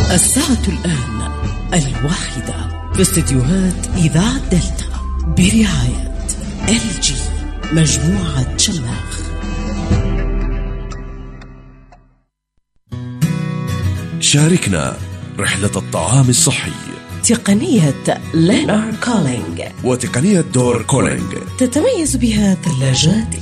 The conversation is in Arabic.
الساعة الآن 1:00 في استديوهات إذاعة دلتا برعاية LG مجموعة شماخ. شاركنا رحلة الطعام الصحي. تقنية لينار كولينج وتقنية دور كولينج تتميز بها ثلاجات